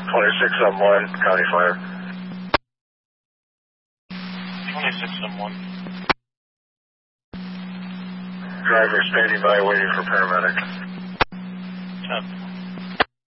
26 on 1, County Fire. 26 on 1. Driver standing by waiting for paramedic. 10.